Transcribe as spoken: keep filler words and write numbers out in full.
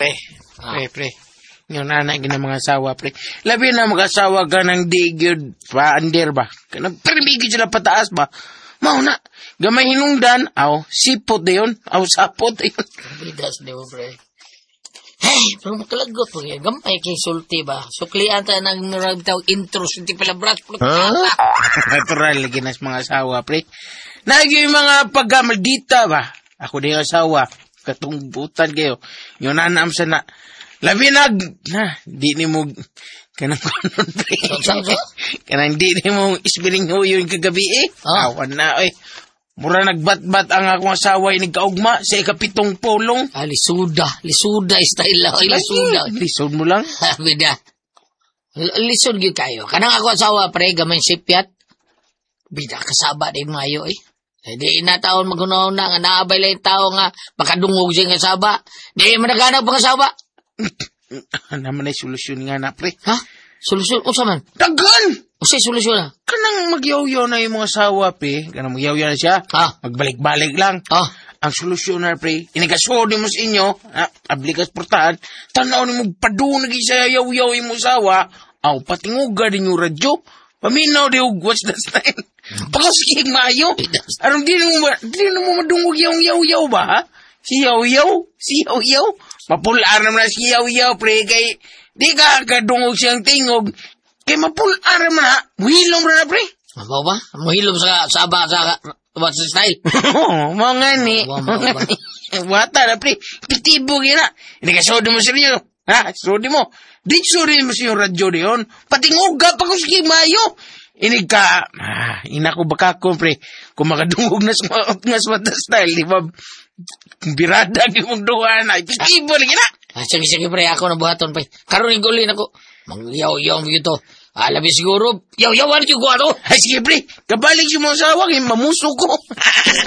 pre. Pre, pre. Yung nanay ng mga asawa, pre. Labi na mag-asawa ka ng digid pa, under ba? Kanang permigid sila pataas ba? Mauna, gamay hinungdan, aw, sipot na yun, aw, sapot na yun. Bidas di mo, pre. Hey, pero matalagot po yan. Gamay kay sulti ba? Suklian tayo ng nuragtaw intro, sulti pala brat. Huh? Natural, lagi na mga asawa, pre. Nagi yung mga pagkamaldita ba? Ako din asawa, katungbutan kayo. Yung nanam sa na, labinag, na, di ni mo, kanang kanon, pre. Kanang di ni mo isbiling huyo yung kagabi eh. Ah. Awan na, eh. Mura nagbat-bat ang akong asawa yung nagkaugma sa ikapitong pulong. Ah, lisuda. Lisuda style lang. Ay, lisuda. Lisod mo lang? Bida. Lisod yun kayo. Kanang ako asawa, pre, gamay sipyat. Bida, kasaba din mayo eh. Di inataon magunaw na nga naabay lang yung tao nga makadungog siya nga saba. Di managanap pa kasaba. Naman ay solusyon nga na, pre. Ha? Solusyon? O saman? Dagan! O siya solusyon na? Kanang magyaw-yaw na yung mga asawa, pre. Kanang magyaw-yaw na siya. Ha? Magbalik-balik lang. Ha? Ang solusyon na, pre. Inikasod mo sa inyo, ha? Ablikas portahan. Tanaw ni mo padunag sa yaw-yaw yung mga asawa. Aw, patinguga din yung radyo. Paminaw di yung what's the style. Pakasikig maayo. Anong di mo, di mo madungog yung yaw-yaw ba, ha? Si yaw-yaw? Si yaw-yaw? Mapulaan naman na si yaw-yaw, pre. Kay, di ka kadungog siyang tingog. Kay mapulaan naman na. Muhilom na na, pre. Ako ba? Muhilom sa saba sa what's the style? Oo, mga ni. Wata na, pre. Pitibo gina. Hindi ka sodi mo sa inyo. Ha? Sodi mo. Di sodi mo sa yung radyo diyon. Patinguga pa ko sige mayo. Inig ka, ah, ina ko baka ko, pre. Kung makadungog na sa mga style, di ba? Birada di mong duhan ay pitibo lagi na. Ah, sige, sige, pre. Ako na buhaton, pre. Karoon yung gulin ako. Mangyaw-yaw mo ito. Alam mo siguro, yaw-yawan yung ko ato. Ay, sige, pre. Kabalik yung mga asawa, mamuso ko.